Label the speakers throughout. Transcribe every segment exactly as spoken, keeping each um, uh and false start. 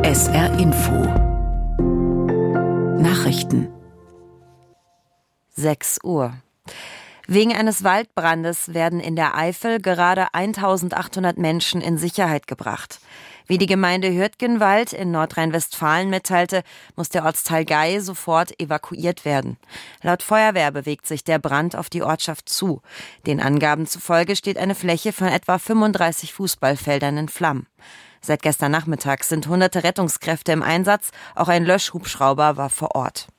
Speaker 1: S R Info Nachrichten.
Speaker 2: sechs Uhr. Wegen eines Waldbrandes werden in der Eifel gerade eintausendachthundert Menschen in Sicherheit gebracht. Wie die Gemeinde Hürtgenwald in Nordrhein-Westfalen mitteilte, muss der Ortsteil Gey sofort evakuiert werden. Laut Feuerwehr bewegt sich der Brand auf die Ortschaft zu. Den Angaben zufolge steht eine Fläche von etwa fünfunddreißig Fußballfeldern in Flammen. Seit gestern Nachmittag sind hunderte Rettungskräfte im Einsatz, auch ein Löschhubschrauber war vor Ort.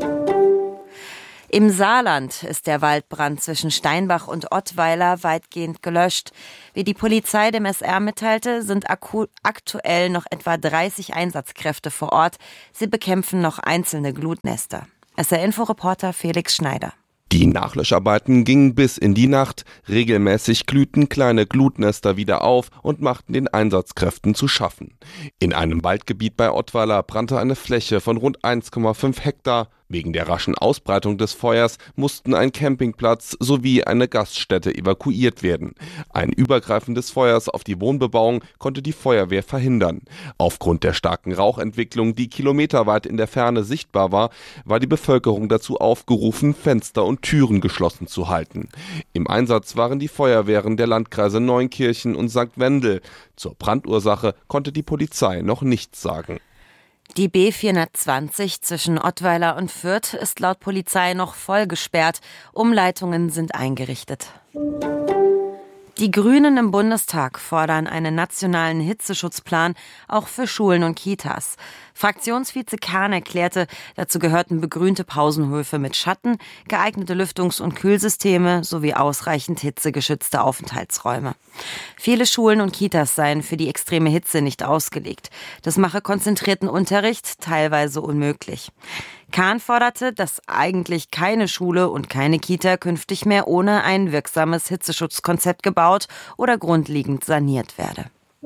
Speaker 2: Im Saarland ist der Waldbrand zwischen Steinbach und Ottweiler weitgehend gelöscht. Wie die Polizei dem S R mitteilte, sind akku- aktuell noch etwa dreißig Einsatzkräfte vor Ort. Sie bekämpfen noch einzelne Glutnester. S R-Info-Reporter Felix Schneider.
Speaker 3: Die Nachlöscharbeiten gingen bis in die Nacht. Regelmäßig glühten kleine Glutnester wieder auf und machten den Einsatzkräften zu schaffen. In einem Waldgebiet bei Ottweiler brannte eine Fläche von rund eins Komma fünf Hektar. Wegen der raschen Ausbreitung des Feuers mussten ein Campingplatz sowie eine Gaststätte evakuiert werden. Ein Übergreifen des Feuers auf die Wohnbebauung konnte die Feuerwehr verhindern. Aufgrund der starken Rauchentwicklung, die kilometerweit in der Ferne sichtbar war, war die Bevölkerung dazu aufgerufen, Fenster und Türen geschlossen zu halten. Im Einsatz waren die Feuerwehren der Landkreise Neunkirchen und Sankt Wendel. Zur Brandursache konnte die Polizei noch nichts sagen.
Speaker 2: Die B vierhundertzwanzig zwischen Ottweiler und Fürth ist laut Polizei noch voll gesperrt. Umleitungen sind eingerichtet. Die Grünen im Bundestag fordern einen nationalen Hitzeschutzplan auch für Schulen und Kitas. Fraktionsvize Kahn erklärte, dazu gehörten begrünte Pausenhöfe mit Schatten, geeignete Lüftungs- und Kühlsysteme sowie ausreichend hitzegeschützte Aufenthaltsräume. Viele Schulen und Kitas seien für die extreme Hitze nicht ausgelegt. Das mache konzentrierten Unterricht teilweise unmöglich. Kahn forderte, dass eigentlich keine Schule und keine Kita künftig mehr ohne ein wirksames Hitzeschutzkonzept gebaut oder grundlegend saniert werde.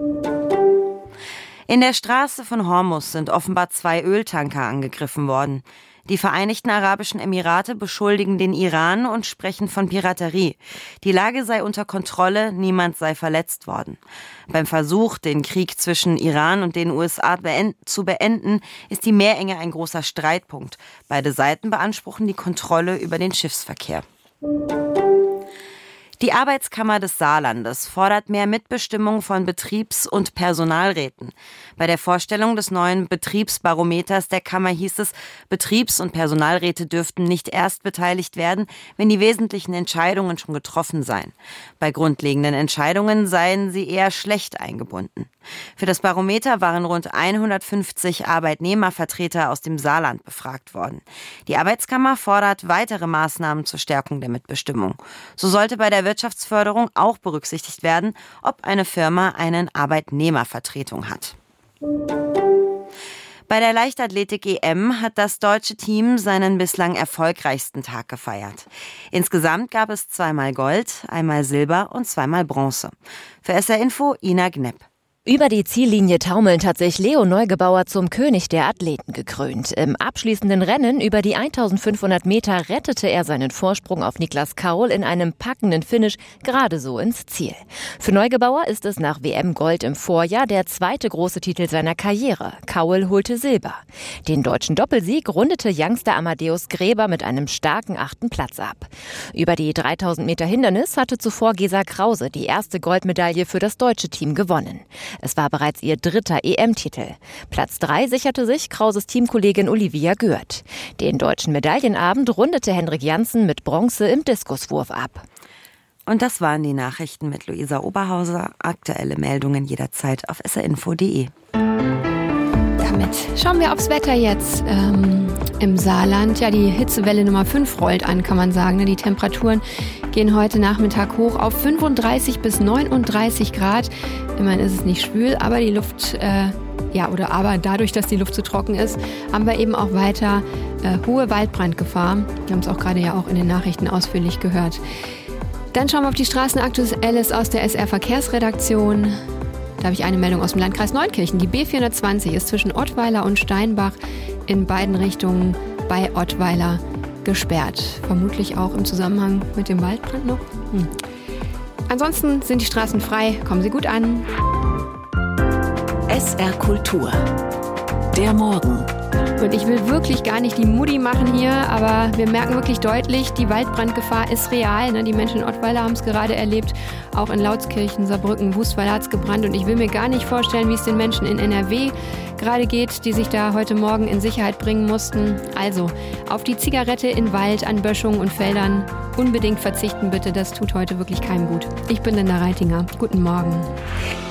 Speaker 2: In der Straße von Hormuz sind offenbar zwei Öltanker angegriffen worden. Die Vereinigten Arabischen Emirate beschuldigen den Iran und sprechen von Piraterie. Die Lage sei unter Kontrolle, niemand sei verletzt worden. Beim Versuch, den Krieg zwischen Iran und den U S A beend- zu beenden, ist die Meerenge ein großer Streitpunkt. Beide Seiten beanspruchen die Kontrolle über den Schiffsverkehr. Die Arbeitskammer des Saarlandes fordert mehr Mitbestimmung von Betriebs- und Personalräten. Bei der Vorstellung des neuen Betriebsbarometers der Kammer hieß es, Betriebs- und Personalräte dürften nicht erst beteiligt werden, wenn die wesentlichen Entscheidungen schon getroffen seien. Bei grundlegenden Entscheidungen seien sie eher schlecht eingebunden. Für das Barometer waren rund hundertfünfzig Arbeitnehmervertreter aus dem Saarland befragt worden. Die Arbeitskammer fordert weitere Maßnahmen zur Stärkung der Mitbestimmung. So sollte bei der Wirtschaftsförderung auch berücksichtigt werden, ob eine Firma eine Arbeitnehmervertretung hat. Bei der Leichtathletik-E M hat das deutsche Team seinen bislang erfolgreichsten Tag gefeiert. Insgesamt gab es zweimal Gold, einmal Silber und zweimal Bronze. Für S R Info Ina Gnepp.
Speaker 4: Über die Ziellinie taumelnd hat sich Leo Neugebauer zum König der Athleten gekrönt. Im abschließenden Rennen über die eintausendfünfhundert Meter rettete er seinen Vorsprung auf Niklas Kaul in einem packenden Finish gerade so ins Ziel. Für Neugebauer ist es nach W M-Gold im Vorjahr der zweite große Titel seiner Karriere. Kaul holte Silber. Den deutschen Doppelsieg rundete Youngster Amadeus Gräber mit einem starken achten Platz ab. Über die dreitausend Meter Hindernis hatte zuvor Gesa Krause die erste Goldmedaille für das deutsche Team gewonnen. Es war bereits ihr dritter E M-Titel. Platz drei sicherte sich Krauses Teamkollegin Olivia Gürt. Den deutschen Medaillenabend rundete Hendrik Janssen mit Bronze im Diskuswurf ab.
Speaker 2: Und das waren die Nachrichten mit Luisa Oberhauser. Aktuelle Meldungen jederzeit auf s r info punkt d e.
Speaker 5: Damit schauen wir aufs Wetter jetzt ähm, im Saarland. Ja, die Hitzewelle Nummer fünf rollt an, kann man sagen. Die Temperaturen gehen heute Nachmittag hoch auf fünfunddreißig bis neununddreißig Grad. Immerhin ist es nicht schwül, aber die Luft, äh, ja, oder aber dadurch, dass die Luft so trocken ist, haben wir eben auch weiter äh, hohe Waldbrandgefahr. Wir haben es auch gerade ja auch in den Nachrichten ausführlich gehört. Dann schauen wir auf die Straßenaktuelles aus der S R-Verkehrsredaktion. Da habe ich eine Meldung aus dem Landkreis Neunkirchen. Die B vierhundertzwanzig ist zwischen Ottweiler und Steinbach in beiden Richtungen bei Ottweiler gesperrt. Vermutlich auch im Zusammenhang mit dem Waldbrand noch. Hm. Ansonsten sind die Straßen frei. Kommen Sie gut an.
Speaker 1: S R Kultur. Der Morgen.
Speaker 5: Und ich will wirklich gar nicht die Mutti machen hier, aber wir merken wirklich deutlich, die Waldbrandgefahr ist real. Ne? Die Menschen in Ottweiler haben es gerade erlebt, auch in Lautskirchen, Saarbrücken, Wustweiler hat es gebrannt. Und ich will mir gar nicht vorstellen, wie es den Menschen in N R W gerade geht, die sich da heute Morgen in Sicherheit bringen mussten. Also auf die Zigarette in Wald, an Böschungen und Feldern unbedingt verzichten bitte, das tut heute wirklich keinem gut. Ich bin Linda Reitinger. Guten Morgen.